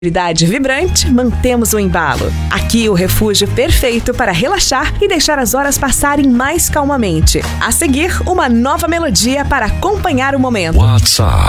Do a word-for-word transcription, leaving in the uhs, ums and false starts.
Atividade vibrante, mantemos o embalo. Aqui o refúgio perfeito para relaxar e deixar as horas passarem mais calmamente. A seguir, uma nova melodia para acompanhar o momento. WhatsApp